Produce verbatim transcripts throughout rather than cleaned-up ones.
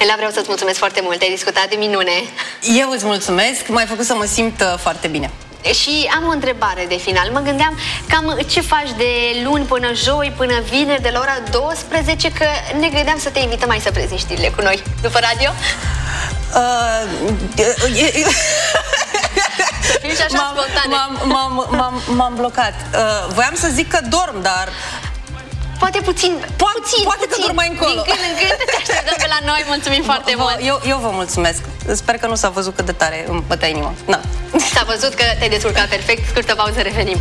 Ela, vreau să-ți mulțumesc foarte mult, ai discutat de minune. Eu îți mulțumesc, m-ai făcut să mă simt uh, foarte bine. Și am o întrebare de final. Mă gândeam cam ce faci de luni până joi, până vineri, de la ora douăsprezece, că ne gândeam să te invităm mai să prezinti știrile cu noi, după radio. Uh, e, e, să fim și așa spontane. M-am blocat. Uh, voiam să zic că dorm, dar... Poate puțin, Po puțin, Poate puțin. că dorm mai încolo. Din când în când te așteptăm pe la noi. Mulțumim foarte v mult. eu, eu vă mulțumesc. Sper că nu s-a văzut cât de tare îmi bătea inima. Na. S-a văzut că te-ai descurcat perfect. Scurtă pauză, revenim.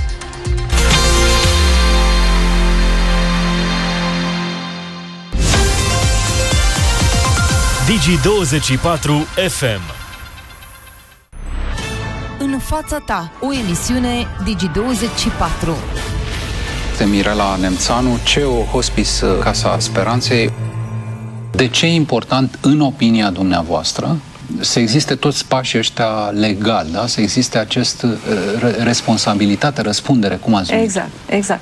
Digi douăzeci și patru F M. În fața ta, o emisiune Digi douăzeci și patru. Mirela Nemțanu, C E O Hospice Casa Speranței. De ce e important, în opinia dumneavoastră, să existe toți pașii ăștia legal, da? Să existe acest uh, responsabilitate, răspundere, cum ați zis? Exact, exact.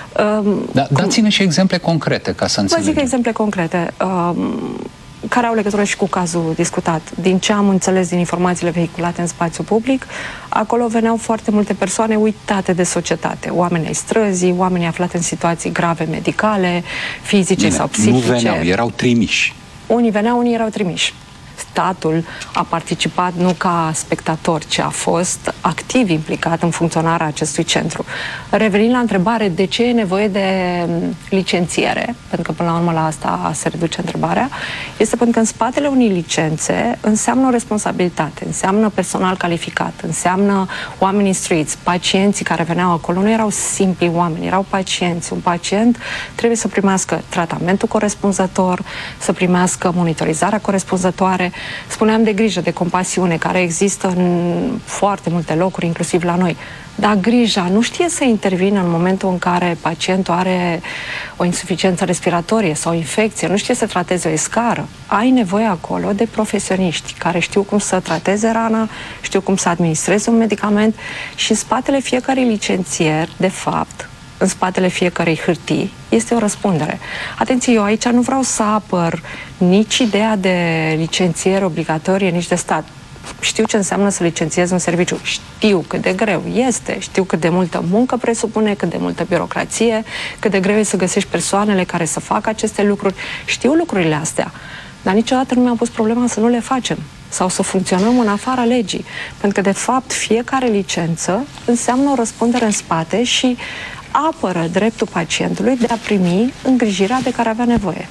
Um, da, dați-ne și exemple concrete, ca să înțelegem. Vă zic exemple concrete. Um, care au legătură și cu cazul discutat. Din ce am înțeles din informațiile vehiculate în spațiu public, acolo veneau foarte multe persoane uitate de societate. Oameni ai străzii, oameni aflați în situații grave medicale, fizice Bine, sau psihice. Nu veneau, erau trimiși. Unii veneau, unii erau trimiși. Statul a participat nu ca spectator, ci a fost activ implicat în funcționarea acestui centru. Revenind la întrebare de ce e nevoie de licențiere, pentru că până la urmă la asta se reduce întrebarea, este pentru că în spatele unei licențe înseamnă o responsabilitate, înseamnă personal calificat, înseamnă oameni instruiți, pacienții care veneau acolo nu erau simpli oameni, erau pacienți. Un pacient trebuie să primească tratamentul corespunzător, să primească monitorizarea corespunzătoare. Spuneam de grijă, de compasiune, care există în foarte multe locuri, inclusiv la noi. Dar grija nu știe să intervină în momentul în care pacientul are o insuficiență respiratorie sau o infecție, nu știe să trateze o escară. Ai nevoie acolo de profesioniști care știu cum să trateze rana, știu cum să administreze un medicament și în spatele fiecărui licențier, de fapt, în spatele fiecărei hârtii, este o răspundere. Atenție, eu aici nu vreau să apăr nici ideea de licențiere obligatorie, nici de stat. Știu ce înseamnă să licențiez un serviciu. Știu cât de greu este, știu cât de multă muncă presupune, cât de multă birocrație, cât de greu e să găsești persoanele care să facă aceste lucruri. Știu lucrurile astea, dar niciodată nu mi-am pus problema să nu le facem sau să funcționăm în afara legii. Pentru că, de fapt, fiecare licență înseamnă o răspundere în spate și apără dreptul pacientului de a primi îngrijirea de care avea nevoie.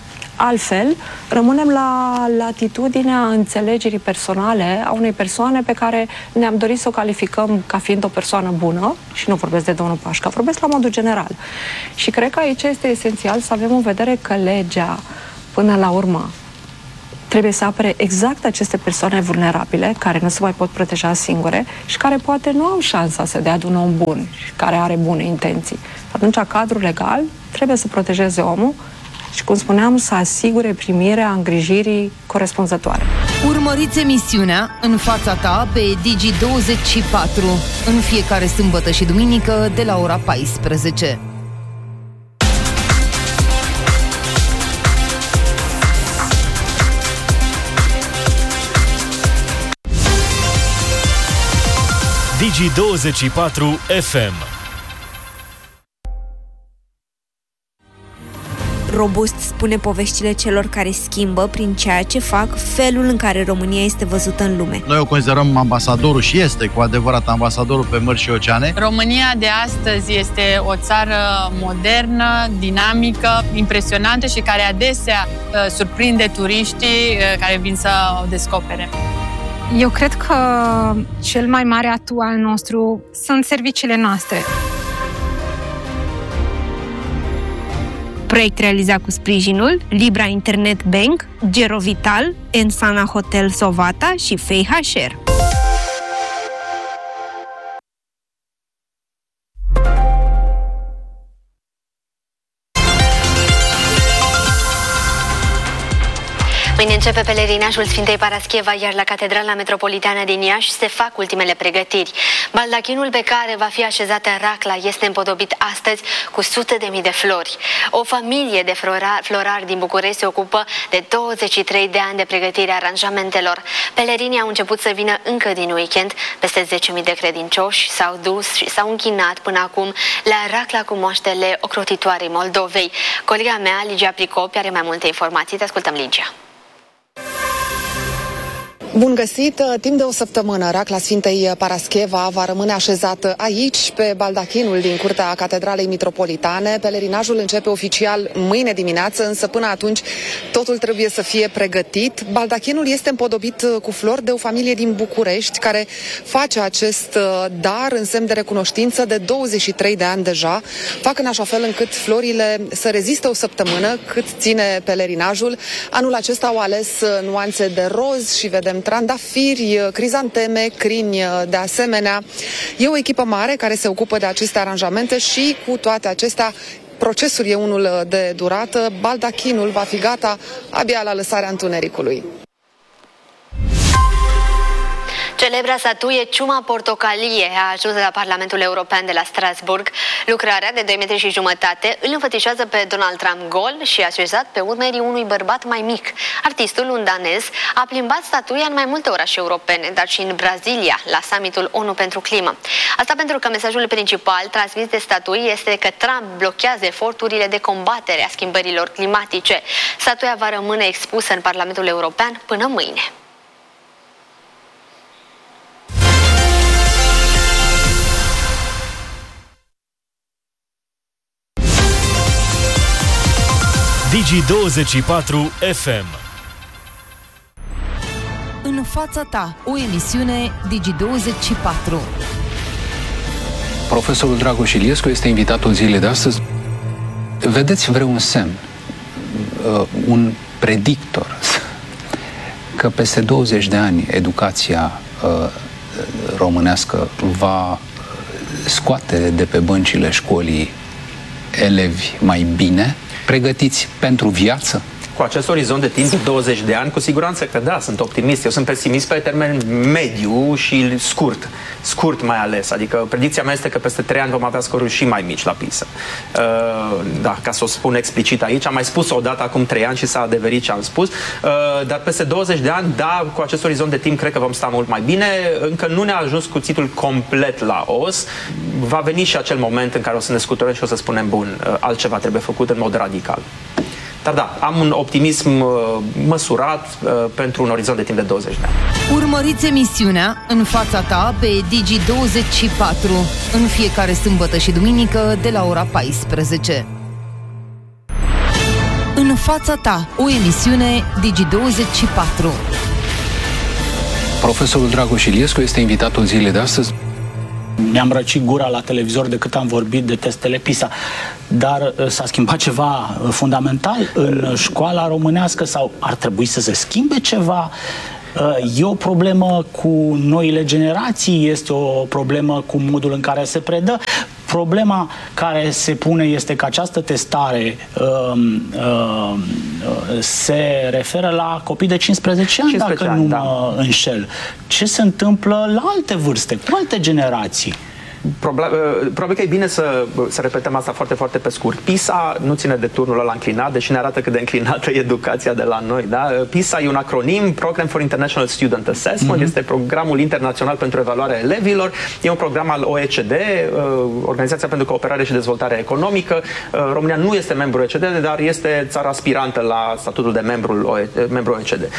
Altfel, rămânem la latitudinea înțelegerii personale a unei persoane pe care ne-am dorit să o calificăm ca fiind o persoană bună, și nu vorbesc de domnul Pașca, vorbesc la modul general. Și cred că aici este esențial să avem în vedere că legea, până la urmă, trebuie să apere exact aceste persoane vulnerabile, care nu se mai pot proteja singure și care poate nu au șansa să dea de un om bun și care are bune intenții. Atunci, cadrul legal trebuie să protejeze omul și, cum spuneam, să asigure primirea îngrijirii corespunzătoare. Urmăriți emisiunea În fața ta pe Digi douăzeci și patru în fiecare sâmbătă și duminică de la ora paisprezece. Digi douăzeci și patru F M. Robust spune poveștile celor care schimbă, prin ceea ce fac, felul în care România este văzută în lume. Noi o considerăm ambasadorul și este cu adevărat ambasadorul pe mări și oceane. România de astăzi este o țară modernă, dinamică, impresionantă și care adesea uh, surprinde turiștii uh, care vin să o descopere. Eu cred că cel mai mare atu al nostru sunt serviciile noastre. Proiect realizat cu sprijinul Libra Internet Bank, Gerovital, Ensana Hotel Sovata și F H R. Mâine începe pelerinajul Sfintei Parascheva, iar la Catedrala Metropolitană din Iași se fac ultimele pregătiri. Baldachinul pe care va fi așezată racla este împodobit astăzi cu sute de mii de flori. O familie de florari din București se ocupă de douăzeci și trei de ani de pregătire a aranjamentelor. Pelerinii au început să vină încă din weekend. Peste zece mii de credincioși s-au dus și s-au închinat până acum la racla cu moaștele ocrotitoarei Moldovei. Colega mea, Ligia Pricopi, are mai multe informații. Te ascultăm, Ligia. Bun găsit! Timp de o săptămână, racla Sfintei Parascheva va rămâne așezată aici, pe baldachinul din curtea Catedralei Mitropolitane. Pelerinajul începe oficial mâine dimineață, însă până atunci totul trebuie să fie pregătit. Baldachinul este împodobit cu flori de o familie din București, care face acest dar în semn de recunoștință de douăzeci și trei de ani deja. Fac în așa fel încât florile să reziste o săptămână cât ține pelerinajul. Anul acesta au ales nuanțe de roz și vedem trandafiri, crizanteme, crini de asemenea. E o echipă mare care se ocupă de aceste aranjamente și cu toate acestea procesul e unul de durată. Baldachinul va fi gata abia la lăsarea întunericului. Celebra statuie Ciuma Portocalie a ajuns la Parlamentul European de la Strasburg. Lucrarea de doi metri și jumătate îl înfățișează pe Donald Trump gol și așezat pe umerii unui bărbat mai mic. Artistul, un danez, a plimbat statuia în mai multe orașe europene, dar și în Brazilia, la summitul ONU pentru climă. Asta pentru că mesajul principal transmis de statui este că Trump blochează eforturile de combatere a schimbărilor climatice. Statuia va rămâne expusă în Parlamentul European până mâine. Digi douăzeci și patru F M. În fața ta, o emisiune Digi douăzeci și patru. Profesorul Dragoș Iliescu este invitatul zilei de astăzi. Vedeți vreun semn, uh, un predictor, că peste douăzeci de ani educația uh, românească va scoate de pe băncile școlii elevi mai bine pregătiți pentru viață? Cu acest orizont de timp de douăzeci de ani, cu siguranță că da, sunt optimist. Eu sunt pesimist pe termen mediu și scurt. Scurt mai ales. Adică predicția mea este că peste trei ani vom avea scoruri și mai mici la PISA. Uh, da, ca să o spun explicit aici. Am mai spus-o odată acum trei ani și s-a adeverit ce am spus. Uh, dar peste douăzeci de ani, da, cu acest orizont de timp cred că vom sta mult mai bine. Încă nu ne-a ajuns cuțitul complet la os. Va veni și acel moment în care o să ne scuturăm și o să spunem, bun, uh, altceva trebuie făcut în mod radical. Dar da, am un optimism uh, măsurat uh, pentru un orizont de timp de douăzeci de ani. Urmăriți emisiunea În fața ta pe Digi douăzeci și patru în fiecare sâmbătă și duminică de la ora paisprezece. În fața ta, o emisiune Digi douăzeci și patru. Profesorul Dragoș Iliescu este invitatul zilei de astăzi. Mi-am răcit gura la televizor de cât am vorbit de testele PISA. Dar s-a schimbat ceva fundamental în școala românească sau ar trebui să se schimbe ceva? E o problemă cu noile generații? Este o problemă cu modul în care se predă? Problema care se pune este că această testare uh, uh, se referă la copii de cincisprezece ani, dacă ani, nu da. mă înșel. Ce se întâmplă la alte vârste, cu alte generații? Probabil că e bine să, să repetăm asta foarte, foarte pe scurt. PISA nu ține de turnul ăla înclinat, deși ne arată cât de înclinată e educația de la noi. Da? PISA e un acronim, Program for International Student Assessment, mm-hmm. este programul internațional pentru evaluarea elevilor, e un program al O E C D, Organizația pentru Cooperare și Dezvoltare Economică. România nu este membru O E C D, dar este țara aspirantă la statutul de membru O E C D.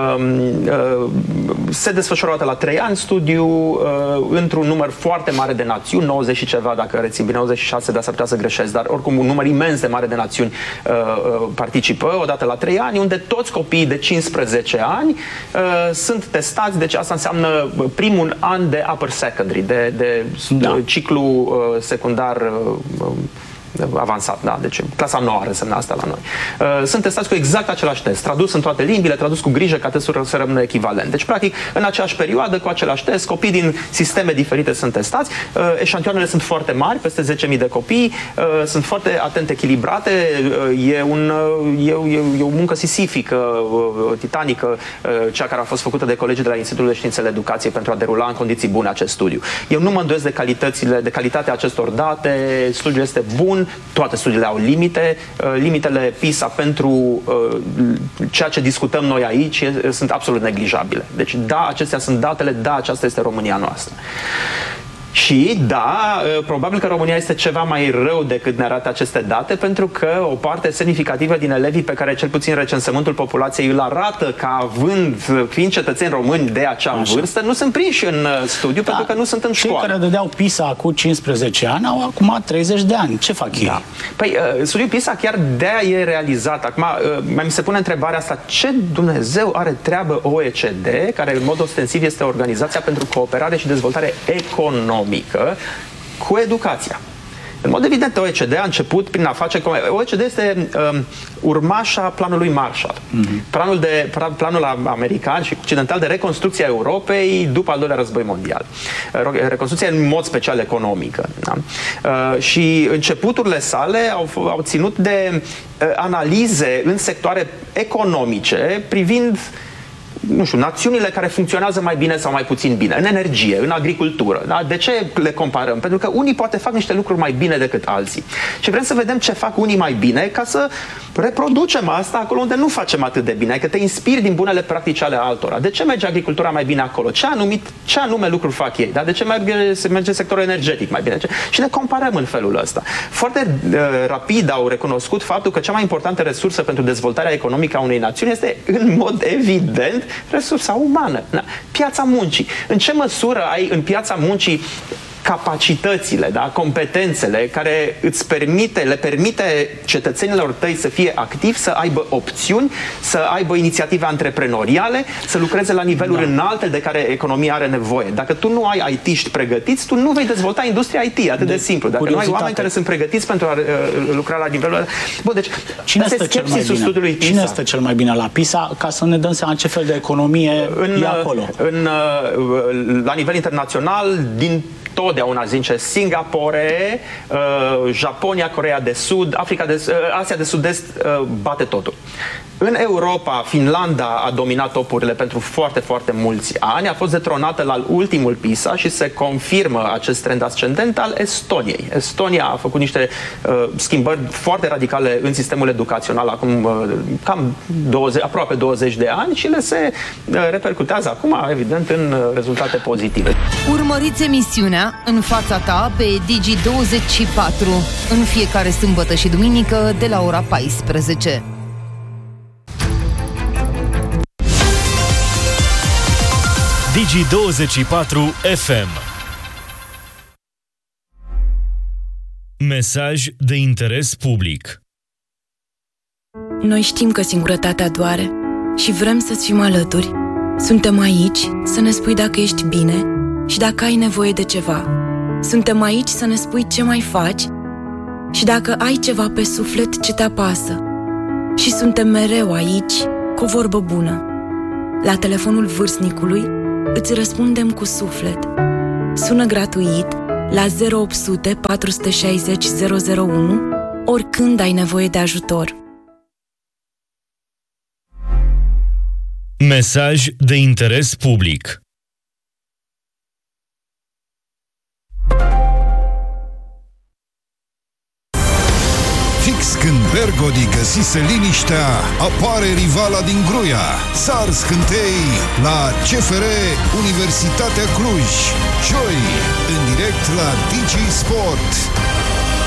Se desfășoară o dată la trei ani studiu într-un număr foarte mare de națiuni, nouăzeci și ceva, dacă rețin bine, nouăzeci și șase, dar s-ar putea să greșesc, dar oricum un număr imens de mare de națiuni uh, uh, participă, odată la trei ani, unde toți copiii de cincisprezece ani uh, sunt testați, deci asta înseamnă primul an de upper secondary, de, de da. ciclu uh, secundar uh, avansat, da, deci clasa nouă ar însemna asta la noi. Uh, sunt testați cu exact același test, tradus în toate limbile, tradus cu grijă ca testul să rămână echivalent. Deci, practic, în aceeași perioadă, cu același test, copii din sisteme diferite sunt testați, uh, eșantioanele sunt foarte mari, peste zece mii de copii, uh, sunt foarte atent echilibrate, uh, e, un, uh, e, e, e o muncă sisifică, uh, titanică, uh, cea care a fost făcută de colegii de la Institutul de Științele Educației pentru a derula în condiții bune acest studiu. Eu nu mă îndoiesc de calitățile, de calitatea acestor date, studiul este bun, toate studiile au limite, uh, limitele PISA pentru uh, ceea ce discutăm noi aici e, sunt absolut neglijabile. Deci da, acestea sunt datele, da, aceasta este România noastră. Și da, probabil că România este ceva mai rău decât ne arată aceste date, pentru că o parte semnificativă din elevii pe care cel puțin recensământul populației îl arată ca având, fiind cetățeni români de acea Așa. vârstă, nu sunt prinși în studiu, da. pentru că nu sunt în școală. Cei care dădeau PISA acum cincisprezece ani au acum treizeci de ani. Ce fac ei? Da. Păi, studiul PISA chiar de-aia e realizat. Acum, mi se pune întrebarea asta, ce Dumnezeu are treabă O E C D, care în mod ostensiv este Organizația pentru Cooperare și Dezvoltare Economică, cu educația. În mod evident, O E C D a început prin a face... O E C D este um, urmașa planului Marshall. Mm-hmm. Planul, de, planul american și occidental de reconstrucție a Europei după al doilea război mondial. Reconstrucția în mod special economică. Da? Uh, și începuturile sale au, au ținut de uh, analize în sectoare economice privind nu știu, națiunile care funcționează mai bine sau mai puțin bine, în energie, în agricultură. Da? De ce le comparăm? Pentru că unii poate fac niște lucruri mai bine decât alții. Și vrem să vedem ce fac unii mai bine ca să reproducem asta acolo unde nu facem atât de bine, că te inspiri din bunele practici ale altora. De ce merge agricultura mai bine acolo? Ce, anumit, ce anume lucruri fac ei? Da? De ce merge, merge sectorul energetic mai bine? Și ne comparăm în felul ăsta. Foarte uh, rapid au recunoscut faptul că cea mai importantă resursă pentru dezvoltarea economică a unei națiuni este, în mod evident, resursa umană. Da? Piața muncii. În ce măsură ai în piața muncii capacitățile, da? competențele care îți permite, le permite cetățenilor tăi să fie activi, să aibă opțiuni, să aibă inițiative antreprenoriale, să lucreze la niveluri da. înalte de care economia are nevoie. Dacă tu nu ai I T-ști pregătiți, tu nu vei dezvolta industria I T, atât de, de simplu. Dacă curiozitate. nu ai oameni care sunt pregătiți pentru a uh, lucra la nivelul... Bun, deci, Cine stă cel mai bine? Cine stă cel mai bine la PISA, ca să ne dăm seama ce fel de economie în, e acolo? În, la nivel internațional, din totdeauna zice Singapore, uh, Japonia, Coreea de Sud, Africa de, uh, Asia de Sud-Est uh, bate totul. În Europa, Finlanda a dominat topurile pentru foarte, foarte mulți ani, a fost detronată la ultimul PISA și se confirmă acest trend ascendent al Estoniei. Estonia a făcut niște uh, schimbări foarte radicale în sistemul educațional acum uh, cam douăzeci, aproape douăzeci de ani și le se uh, repercutează acum, evident, în uh, rezultate pozitive. Urmăriți emisiunea În fața ta pe Digi douăzeci și patru în fiecare sâmbătă și duminică de la ora paisprezece. Digi douăzeci și patru F M. Mesaj de interes public. Noi știm că singurătatea doare și vrem să-ți fim alături. Suntem aici să ne spui dacă ești bine și dacă ai nevoie de ceva. Suntem aici să ne spui ce mai faci și dacă ai ceva pe suflet ce te apasă. Și suntem mereu aici cu o vorbă bună. La telefonul vârstnicului îți răspundem cu suflet. Sună gratuit la zero opt sute patru șase zero zero zero unu oricând ai nevoie de ajutor. Mesaj de interes public. Fix când Bergodi găsise liniștea, apare rivala din Gruia. Sar scântei la C F R Universitatea Cluj. Joi, în direct la Digi Sport.